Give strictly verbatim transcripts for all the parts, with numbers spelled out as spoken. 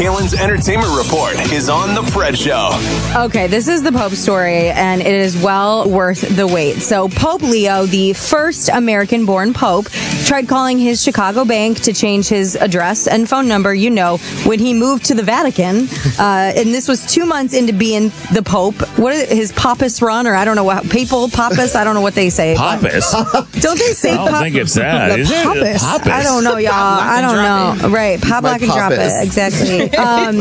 Kalen's Entertainment Report is on The Fred Show. Okay, this is the Pope story, and it is well worth the wait. So Pope Leo, the first American-born Pope, tried calling his Chicago bank to change his address and phone number, you know, when he moved to the Vatican. Uh, and this was two months into being the Pope. What is his Pappus run, or I don't know what, papal Pappus? I don't know what they say. Pappus? Don't they say I don't pop- think it's that. Is it? Pappus. Pappus. I don't know, y'all. I don't know. Right. Pop, lock, and drop it. Exactly. Um,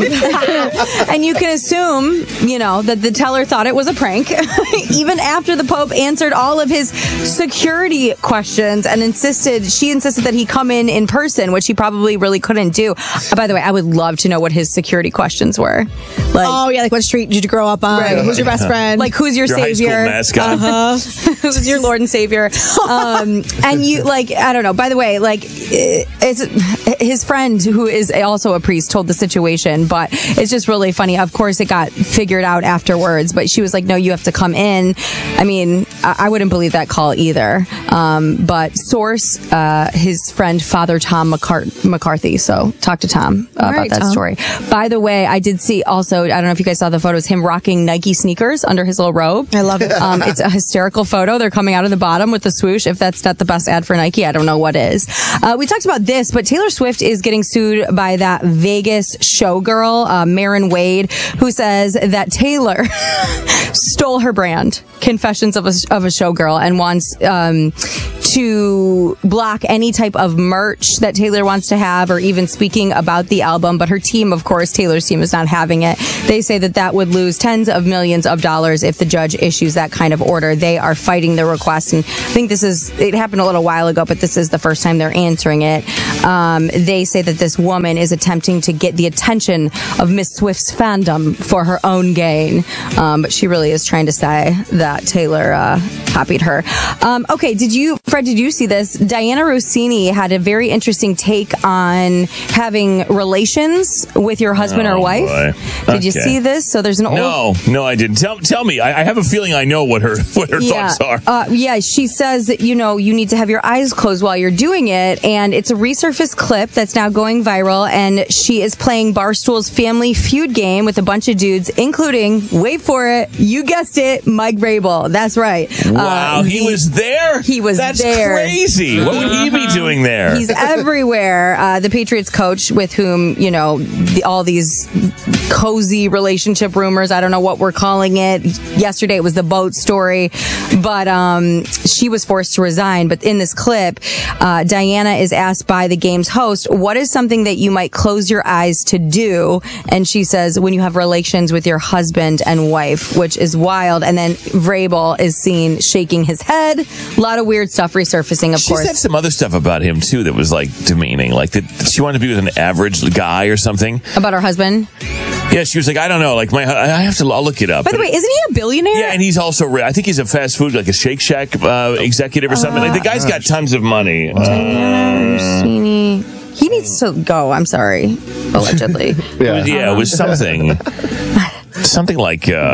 and you can assume, you know, that the teller thought it was a prank, even after the Pope answered all of his security questions and insisted, she insisted that he come in in person, which he probably really couldn't do. Uh, by the way, I would love to know what his security questions were. Like, oh, yeah, like what street did you grow up on? Right. Who's your best friend? Like, who's your, Your savior? high school mascot. Uh-huh. Who's your Lord and Savior? Um, and you, like, I don't know. By the way, like, it's his friend, who is also a priest, told the situation, but it's just really funny. Of course, it got figured out afterwards, but she was like, no, you have to come in. I mean, I, I wouldn't believe that call either. Um, but source, uh, his friend, Father Tom McCart- McCarthy. So talk to Tom uh, about right, that Tom. story. By the way, I did see also, I don't know if you guys saw the photos, him rocking Nike sneakers under his little robe. I love it. Um, it's a hysterical photo. They're coming out of the bottom with the swoosh. If that's not the best ad for Nike, I don't know what is. Uh, we talked about this, but Taylor Swift is getting sued by that Vegas showgirl, uh, Marin Wade, who says that Taylor stole her brand, Confessions of a, of a Showgirl, and wants um, to block any type of merch that Taylor wants to have, or even speaking about the album. But her team, of course, Taylor's team, is not having it. They say that that would lose tens of millions of dollars if the judge issues that kind of order. They are fighting the request, and I think this is, it happened a little while ago, but this is the first time they're answering it. Um, they say that this woman is attempting to get the attention of Miss Swift's fandom for her own gain. Um, but she really is trying to say that Taylor uh, copied her. Um, okay, did you, Fred, did you see this? Diana Rossini had a very interesting take on having relations with your husband Oh, or wife. boy. Did you Okay. see this? So there's an old... No, no, I didn't. Tell, tell me. I, I have a feeling I know what her what her thoughts are. Uh, yeah, she says that, you know, you need to have your eyes closed while you're doing it. And it's a resurfaced clip that's now going viral. And she is playing Barstool's Family Feud game with a bunch of dudes, including, wait for it, you guessed it, Mike Vrabel. That's right. Wow, Uh, he was there? He was That's there. crazy. What would he be doing there? He's everywhere. Uh, the Patriots coach, with whom, you know, the, all these cozy relationship rumors, I don't know what we're calling it. Yesterday it was the boat story, but um, she was forced to resign. But in this clip, uh, Diana is asked by the game's host, what is something that you might close your eyes to do? And she says, when you have relations with your husband and wife, which is wild. And then Vrabel is seen shaking his head. A lot of weird stuff resurfacing, of she course. said some other stuff about him, too, that was, like, demeaning. Like, that she wanted to be with an average guy or something. About her husband? Yeah, she was like, I don't know. Like, my, I have to, I'll look it up. By the But- way, isn't he a billionaire? Yeah, and he's also, ri- I think he's a fast food, like a Shake Shack uh, executive or something. Like, the guy's got tons of money. Uh, Rossini. He needs to go. I'm sorry. Allegedly. yeah. yeah, it was something. Something like uh,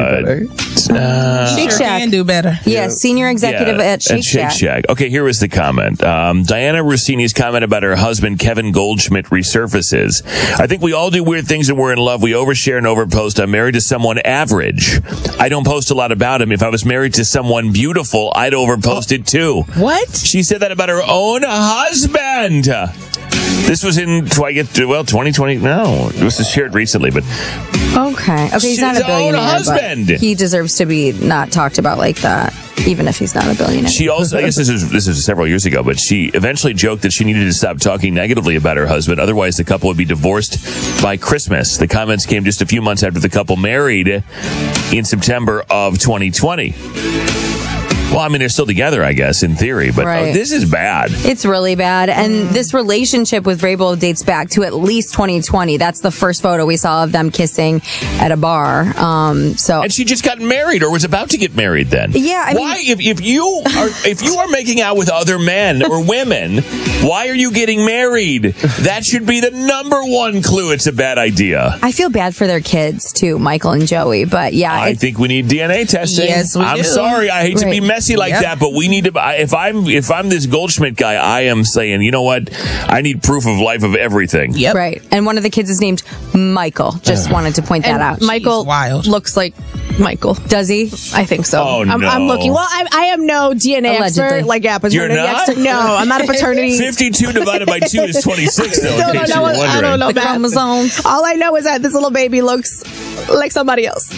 uh, Shake Sure Shack. can do better. Yeah, senior executive yeah, at Shake, Shack. Shack. Okay, here was the comment. Um, Diana Rossini's comment about her husband, Kevin Goldschmidt, resurfaces. I think we all do weird things when we're in love. We overshare and overpost. I'm married to someone average. I don't post a lot about him. If I was married to someone beautiful, I'd overpost it too. What? She said that about her own husband. This was in, I get to, well, twenty twenty. No, this was shared recently, but Okay. Okay, he's not a His own billionaire. but husband. He deserves to be not talked about like that, even if he's not a billionaire. she also, I guess this is, this is several years ago, but she eventually joked that she needed to stop talking negatively about her husband. Otherwise, the couple would be divorced by Christmas. The comments came just a few months after the couple married in September of twenty twenty. Well, I mean, they're still together, I guess, in theory, but Right. oh, this is bad. It's really bad. And this relationship with Vrabel dates back to at least twenty twenty. That's the first photo we saw of them kissing at a bar. Um, so And she just got married or was about to get married then. Yeah, I mean- why, if, if you are if you are making out with other men or women, why are you getting married? That should be the number one clue. It's a bad idea. I feel bad for their kids too, Michael and Joey. But yeah, I it's, think we need D N A testing. Yes, we I'm do. sorry. I hate to be Right. messy like Yep. that, but we need to. I- If I'm if I'm this Goldschmidt guy, I am saying, you know what? I need proof of life of everything. Yep. Right. And one of the kids is named Michael. Just wanted to point that And out. Michael Jeez, wild. looks like Michael. Does he? I think so. Oh, I'm, no. I'm looking. Well, I, I am no D N A Allegedly. expert. Like, yeah, paternity You're not? expert. No, I'm not a paternity. Fifty-two divided by two is twenty-six. Though, Still in don't case know you were what- I wondering. don't know The math. chromosomes. All I know is that this little baby looks like somebody else.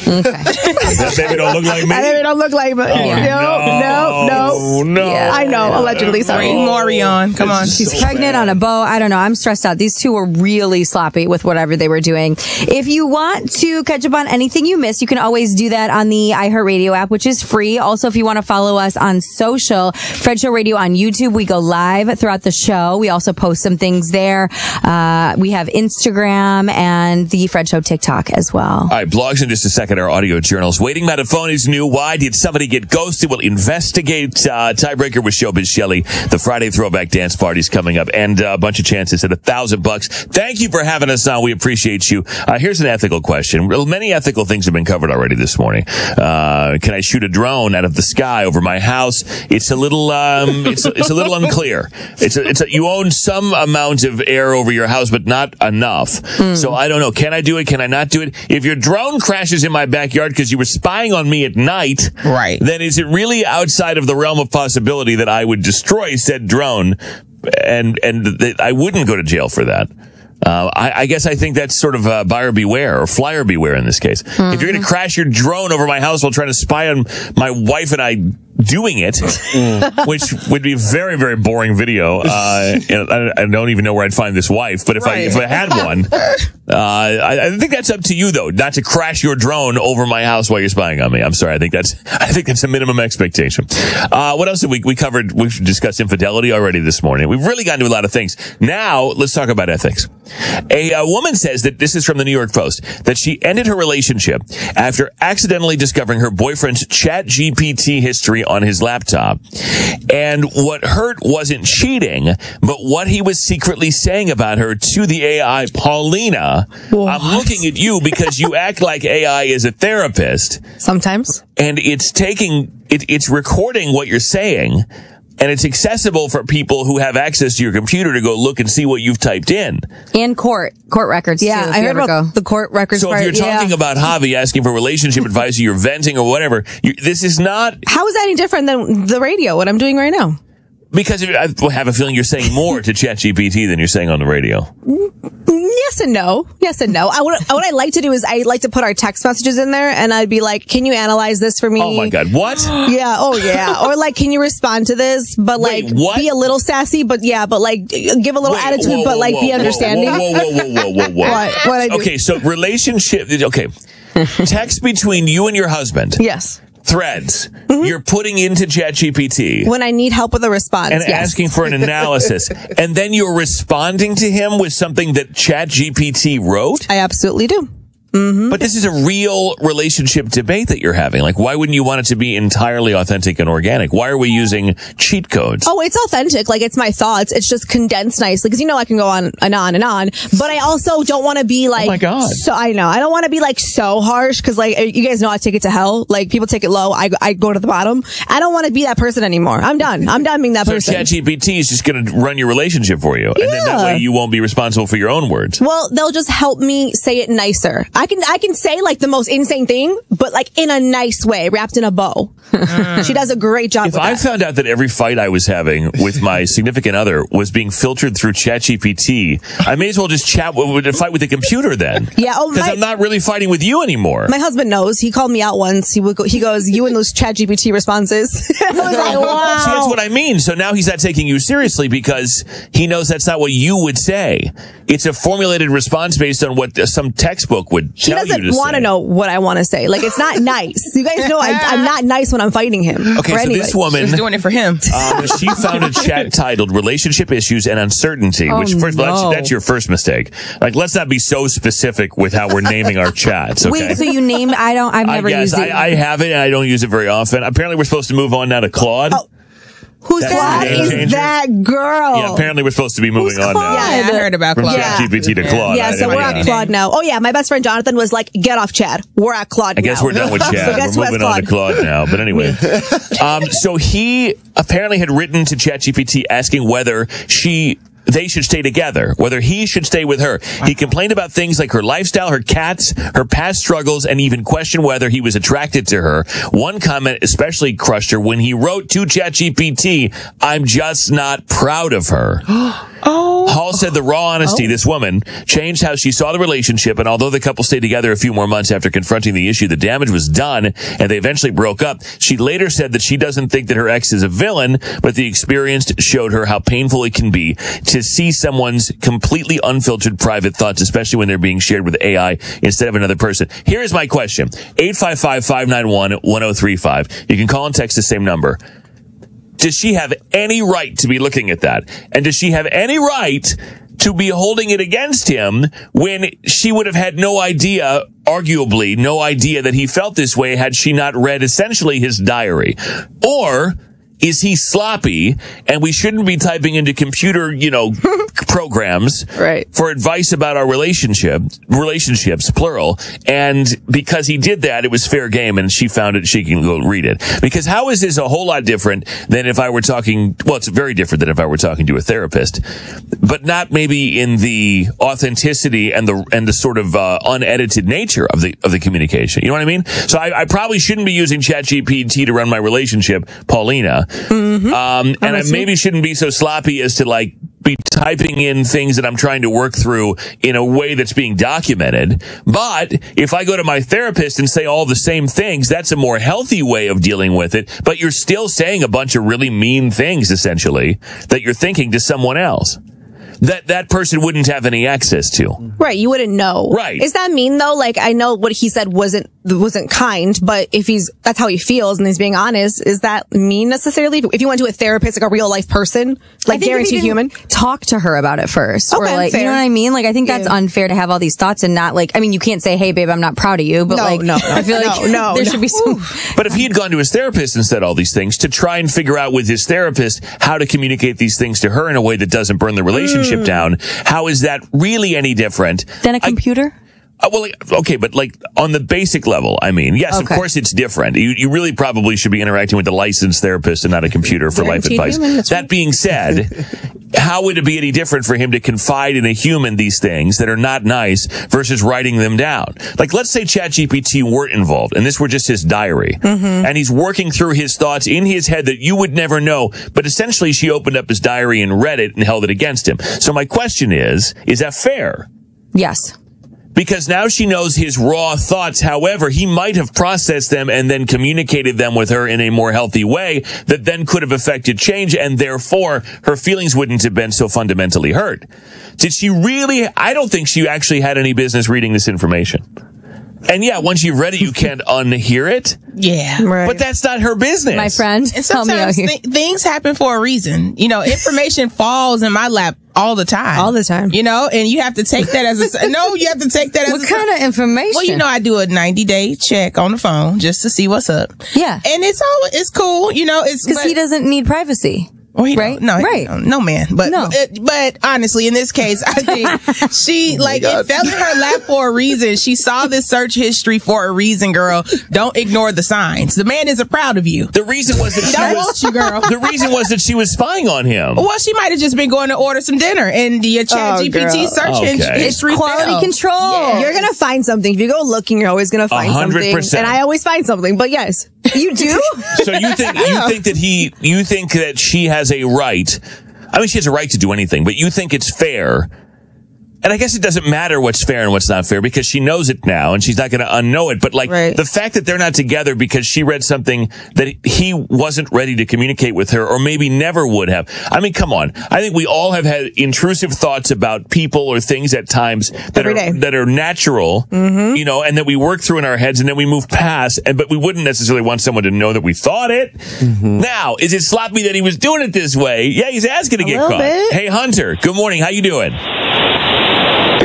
That baby don't look like me. I don't look like, but Oh, no, no, no, no, no. Yeah. I know, allegedly. Sorry. Bring Morion. Come on. She's She's pregnant on a bow. I don't know. I'm stressed out. These two were really sloppy with whatever they were doing. If you want to catch up on anything you missed, you can always do that on the iHeartRadio app, which is free. Also, if you want to follow us on social, Fred Show Radio on YouTube, we go live throughout the show. We also post some things there. Uh, we have Instagram and the Fred Show TikTok as well. All right, blogs in just a second. Our audio journals. Waiting by the phone is new. Why did somebody get ghosted? We'll investigate. Uh, tiebreaker with Showbiz Shelley. The Friday Throwback Dance Party's coming up, and uh, a bunch of chances at a thousand bucks. Thank you for having us on. We appreciate you. Uh, here's an ethical question. Well, many ethical things have been covered already this morning. Uh, can I shoot a drone out of the sky over my house? It's a little, um, it's it's a little unclear. It's a, it's a, you own some amount of air over your house, but not enough. So I don't know. Can I do it? Can I not do it? If your drone crashes in my backyard because you were spying on me at night, Right. then is it really outside of the realm of possibility that I would destroy said drone and and that I wouldn't go to jail for that? Uh, I, I guess I think that's sort of uh, buyer beware or flyer beware in this case. Mm-hmm. If you're going to crash your drone over my house while trying to spy on my wife and I doing it, which would be a very, very boring video. Uh, and I, I don't even know where I'd find this wife, but if I Right. if I had one, uh, I, I think that's up to you though, not to crash your drone over my house while you're spying on me. I'm sorry. I think that's I think that's a minimum expectation. Uh, what else did we we covered? We've discussed infidelity already this morning. We've really gotten to a lot of things. Now let's talk about ethics. A, a woman says that this is from the New York Post that she ended her relationship after accidentally discovering her boyfriend's Chat G P T history on his laptop. And what hurt wasn't cheating, but what he was secretly saying about her to the A I. Paulina, I'm looking at you because you act like A I is a therapist, Sometimes. and it's taking, it, it's recording what you're saying. And it's accessible for people who have access to your computer to go look and see what you've typed in. And court. Court records, Yeah, too. if I you heard ever about go. the court records. So if part. you're talking Yeah. about Javi asking for relationship advice or you're venting or whatever, you, this is not How is that any different than the radio, what I'm doing right now? because I have a feeling you're saying more to ChatGPT than you're saying on the radio. Yes and no. Yes and no. I would, what I like to do is I like to put our text messages in there and I'd be like, can you analyze this for me? Oh my God. What? Yeah. Oh yeah. Or like, can you respond to this? But like, Wait, what? be a little sassy, but yeah, but like, give a little Wait, attitude, whoa, but whoa, like, whoa, be whoa, understanding. Whoa, whoa, whoa, whoa, whoa, whoa. What? What I do? Okay, so relationship. Okay, text between you and your husband. Yes. Threads. You're putting into ChatGPT. When I need help with a response. And yes. asking for an analysis. And then you're responding to him with something that ChatGPT wrote? I absolutely do. But this is a real relationship debate that you're having. Like, why wouldn't you want it to be entirely authentic and organic? Why are we using cheat codes? Oh, it's authentic. Like, it's my thoughts. It's just condensed nicely. Because, you know, I can go on and on and on. But I also don't want to be like. Oh my God. So, I know. I don't want to be like so harsh. Because, like, you guys know I take it to hell. Like, people take it low. I, I go to the bottom. I don't want to be that person anymore. I'm done. I'm done being that So person. ChatGPT is just going to run your relationship for you. And then that Yeah. way you won't be responsible for your own words. Well, they'll just help me say it nicer. I can I can say like the most insane thing, but like in a nice way, wrapped in a bow. She does a great job If with I that. found out that every fight I was having with my significant other was being filtered through ChatGPT, I may as well just chat with, fight with the computer then. Yeah, oh, because my- I'm not really fighting with you anymore. My husband knows. He called me out once. He would go, he goes, "You and those Chat G P T responses." I was like, "Wow." See, that's what I mean. So now he's not taking you seriously because he knows that's not what you would say. It's a formulated response based on what some textbook would He tell you doesn't to want to say. know what I want to say. Like, it's not nice. You guys know I, I'm not nice when I'm fighting him. Okay, Or so anybody. this woman, She's doing it for him. um, she found a chat titled "Relationship Issues and Uncertainty," which first of all, that's, no. that's your first mistake. Like, let's not be so specific with how we're naming our chats. Okay? Wait, so you named, I don't, I've I never guess used it. I, I have it and I don't use it very often. Apparently, we're supposed to move on now to Claude. Oh. Who's That's that? the game Is changer. that girl? Yeah, apparently we're supposed to be moving Who's on Claude? now. Yeah, I heard about From Claude. Yeah. ChatGPT to Claude. Yeah, I so didn't we're get at it. Claude now. Oh yeah, my best friend Jonathan was like, "Get off Chad. We're at Claude." I guess now. we're done with So Chad. guess We're who has moving on to Claude? Claude now. But anyway, um, so he apparently had written to ChatGPT asking whether she. They should stay together, whether he should stay with her. He complained about things like her lifestyle, her cats, her past struggles, and even questioned whether he was attracted to her. One comment especially crushed her when he wrote to ChatGPT, "I'm just not proud of her." Oh. Hall said the raw honesty, this woman, changed how she saw the relationship, and although the couple stayed together a few more months after confronting the issue, the damage was done, and they eventually broke up. She later said that she doesn't think that her ex is a villain, but the experience showed her how painful it can be to see someone's completely unfiltered private thoughts, especially when they're being shared with A I instead of another person. Here is my question. eight five five, five nine one, one oh three five. You can call and text the same number. Does she have any right to be looking at that? And does she have any right to be holding it against him when she would have had no idea, arguably no idea that he felt this way had she not read essentially his diary? Or is he sloppy and we shouldn't be typing into computer, you know, programs Right. for advice about our relationship, relationships, plural. And because he did that, it was fair game and she found it, she can go read it. Because how is this a whole lot different than if I were talking, well, it's very different than if I were talking to a therapist, but not maybe in the authenticity and the, and the sort of, uh, unedited nature of the, of the communication. You know what I mean? So I, I probably shouldn't be using ChatGPT to run my relationship, Paulina. Mm-hmm. Um, and I maybe shouldn't be so sloppy as to like be typing in things that I'm trying to work through in a way that's being documented. But if I go to my therapist and say all the same things, that's a more healthy way of dealing with it. But you're still saying a bunch of really mean things, essentially, that you're thinking to someone else that that person wouldn't have any access to. Right, you wouldn't know. Right. Is that mean though? Like, I know what he said wasn't wasn't kind, but if he's that's how he feels and he's being honest, is that mean necessarily? If you went to a therapist, like a real life person, I like think if he guaranteed didn't human. talk to her about it first. Or Okay, like, you fair. know what I mean? Like, I think that's Yeah. unfair to have all these thoughts and not like, I mean, you can't say, "Hey babe, I'm not proud of you," but No, like, no, no. I feel like No, no, there no. should be some. But if he had gone to his therapist and said all these things to try and figure out with his therapist how to communicate these things to her in a way that doesn't burn the relationship Mm. down, how is that really any different Than a I- computer? Uh, well, like, okay, but like on the basic level, I mean, yes, Okay. of course it's different. You, you really probably should be interacting with a licensed therapist and not a computer for life Guaranteed advice. human, that's That right. being said, how would it be any different for him to confide in a human these things that are not nice versus writing them down? Like, let's say ChatGPT weren't involved and this were just his diary and he's working through his thoughts in his head that you would never know. But essentially she opened up his diary and read it and held it against him. So my question is, is that fair? Yes. Because now she knows his raw thoughts. However, he might have processed them and then communicated them with her in a more healthy way that then could have affected change, and therefore her feelings wouldn't have been so fundamentally hurt. Did she really? I don't think she actually had any business reading this information. And yeah, once you've read it, you can't unhear it. Yeah. Right. But that's not her business. My friend, And help me out sometimes here. th- things happen for a reason. You know, information falls in my lap all the time. All the time. You know, and you have to take that as a s- no. You have to take that as What a kind of information? Well, you know, I do a ninety day check on the phone just to see what's up. Yeah. And it's all it's cool. You know, it's Because he but- doesn't need privacy. Well, he Right? don't. No, he Right. don't. No man. But, No. but but honestly, in this case, I think she like it fell in her lap for a reason. She saw this search history for a reason, girl. Don't ignore the signs. The man isn't proud of you. The reason was that she Don't was, want you, girl. the reason was that she was spying on him. Well, she might have just been going to order some dinner, and the Chat Oh, G P T girl. search Okay. engine It's history Quality fell. control. You're gonna find something. If you go looking, you're always gonna find A hundred something. percent. And I always find something. But yes, you do. So you think you think that he you think that she has a right? I mean, she has a right to do anything, but you think it's fair. And I guess it doesn't matter what's fair and what's not fair because she knows it now and she's not going to unknow it. But like Right. the fact that they're not together because she read something that he wasn't ready to communicate with her or maybe never would have. I mean, come on. I think we all have had intrusive thoughts about people or things at times that Every are, day. that are natural, you know, and that we work through in our heads and then we move past. And, but we wouldn't necessarily want someone to know that we thought it. Now, is it sloppy that he was doing it this way? Yeah, he's asking to get little caught. bit. Hey, Hunter, good morning. How you doing? Good.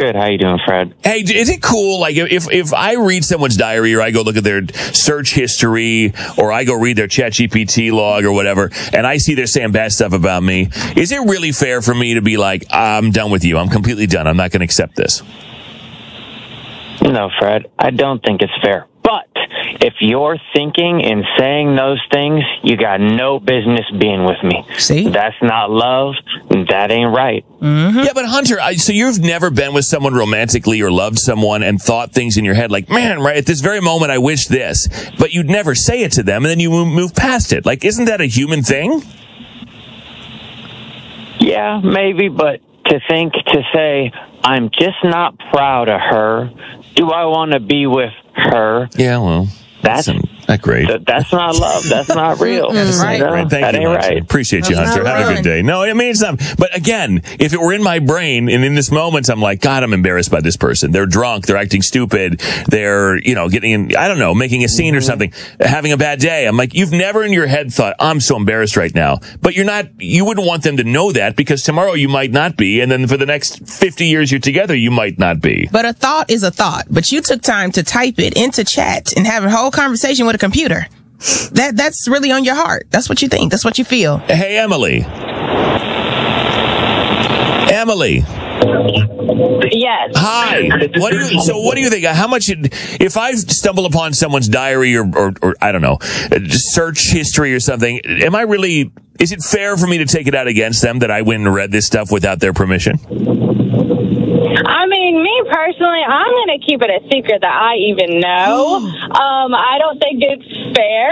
Good. How you doing, Fred? Hey, is it cool? Like, if if I read someone's diary, or I go look at their search history, or I go read their ChatGPT log or whatever, and I see they're saying bad stuff about me, is it really fair for me to be like, I'm done with you. I'm completely done. I'm not going to accept this. No, Fred, I don't think it's fair. But if you're thinking and saying those things, you got no business being with me. See? That's not love. That ain't right. Mm-hmm. Yeah, but Hunter, I, so you've never been with someone romantically or loved someone and thought things in your head like, man, right at this very moment, I wish this. But you'd never say it to them, and then you move, move past it. Like, isn't that a human thing? Yeah, maybe, but to think, to say, I'm just not proud of her. Do I want to be with her? Yeah, well, That's not great. Th- that's not love. That's not real. That's right. You know? Right. Thank that you, ain't Hunter. right. Appreciate you, That's Hunter. not Have a right. good day. No, I mean, it's not. But again, if it were in my brain and in this moment, I'm like, God, I'm embarrassed by this person. They're drunk. They're acting stupid. They're, you know, getting in, I don't know, making a scene mm-hmm. or something, having a bad day. I'm like, you've never in your head thought, I'm so embarrassed right now. But you're not, you wouldn't want them to know that, because tomorrow you might not be. And then for the next fifty years you're together, you might not be. But a thought is a thought. But you took time to type it into chat and have a whole conversation with a computer. That that's really on your heart. That's what you think. That's what you feel. Hey, Emily. Emily. Yes. Hi. What do you? So, what do you think? How much? If I stumble upon someone's diary or, or, or I don't know, search history or something, am I really? Is it fair for me to take it out against them that I went and read this stuff without their permission? I mean, me personally, I'm going to keep it a secret that I even know. um, I don't think it's fair.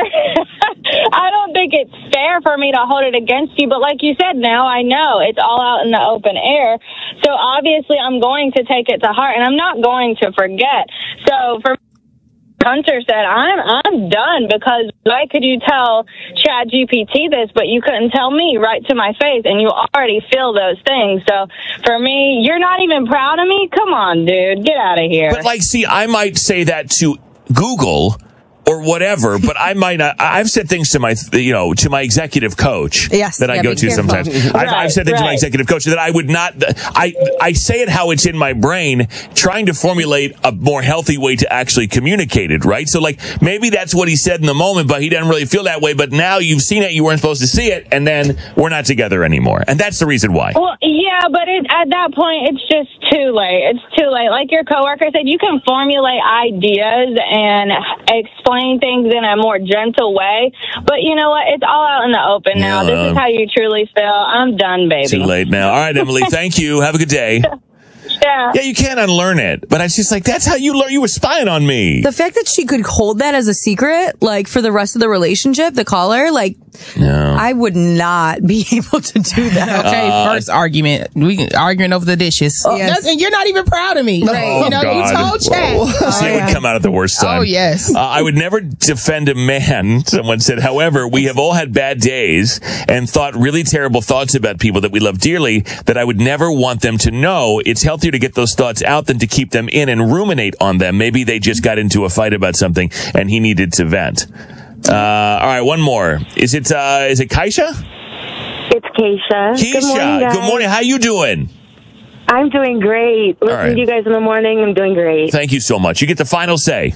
I don't think it's fair for me to hold it against you. But like you said, now I know it's all out in the open air. So obviously I'm going to take it to heart, and I'm not going to forget. So for Hunter said, I'm I'm done, because why could you tell ChatGPT this, but you couldn't tell me right to my face, and you already feel those things. So for me, you're not even proud of me? Come on, dude. Get out of here. But like, see, I might say that to Google or whatever, but I might not. I've said things to my, you know, to my executive coach yes, that I yeah, go be to careful. sometimes. I've, Right, I've said things to my right. executive coach that I would not. I I say it how it's in my brain, trying to formulate a more healthy way to actually communicate it. Right. So like, maybe that's what he said in the moment, but he didn't really feel that way. But now you've seen it, you weren't supposed to see it, and then we're not together anymore, and that's the reason why. Well, yeah, but it, at that point, it's just too late. It's too late. Like your coworker said, you can formulate ideas and explain things in a more gentle way. But you know what? It's all out in the open now. Yeah. This is how you truly feel. I'm done, baby. Too late now. All right, Emily. Thank you. Have a good day. Yeah. Yeah, you can't unlearn it. But I was just like, that's how you learn. You were spying on me. The fact that she could hold that as a secret, like for the rest of the relationship, the caller, like, No. I would not be able to do that. Okay, Uh, first argument. We can- arguing over the dishes. Oh, yes. That's- and you're not even proud of me. Right. You know, Oh, you God. told chat. See, it would come out at the worst time. Oh, yes. Uh, I would never defend a man, someone said. However, we have all had bad days and thought really terrible thoughts about people that we love dearly that I would never want them to know. It's healthier to get those thoughts out than to keep them in and ruminate on them. Maybe they just got into a fight about something and he needed to vent. Uh, all right, one more. Is it, uh, is it Keisha? It's Keisha. Keisha, Good morning, guys. good morning. How you doing? I'm doing great. Listening right. to you guys in the morning, I'm doing great. Thank you so much. You get the final say.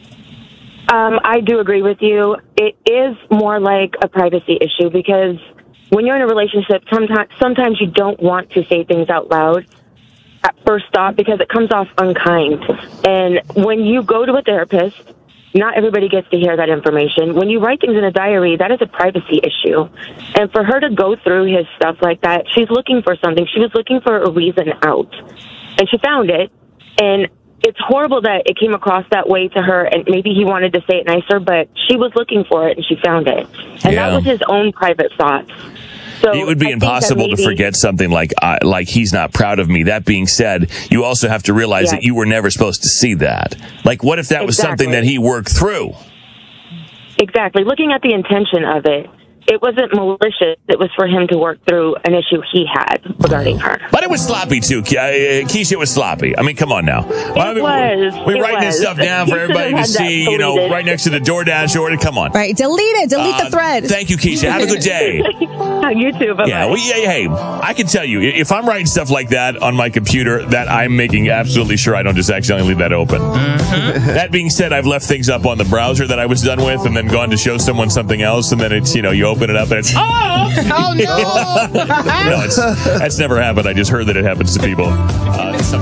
Um, I do agree with you. It is more like a privacy issue, because when you're in a relationship, sometimes sometimes you don't want to say things out loud at first thought, because it comes off unkind. And when you go to a therapist, not everybody gets to hear that information. When you write things in a diary, that is a privacy issue. And for her to go through his stuff like that, she's looking for something. She was looking for a reason out. And she found it. And it's horrible that it came across that way to her, and maybe he wanted to say it nicer, but she was looking for it and she found it. And Yeah. that was his own private thoughts. So It would be I think that impossible to maybe- forget something like uh, like he's not proud of me. That being said, you also have to realize Yes. that you were never supposed to see that. Like, what if that was something that Exactly. he worked through? Exactly. Looking at the intention of it, it wasn't malicious. It was for him to work through an issue he had regarding her. But it was sloppy too, Ke- uh, Keisha. It was sloppy. I mean, come on now. I mean, was. We're It writing this was. stuff down He for should everybody have to had that see. You know, deleted. right next to the DoorDash order. Come on. Right. Delete it. Delete Uh, the thread. Thank you, Keisha. Have a good day. You too. Bye-bye. Yeah, well, yeah, hey, I can tell you, if I'm writing stuff like that on my computer, that I'm making absolutely sure I don't just accidentally leave that open. Mm-hmm. That being said, I've left things up on the browser that I was done with and then gone to show someone something else, and then it's, you know, you open it up and it's, oh! Oh, no! No, it's, that's never happened. I just heard that it happens to people. Uh,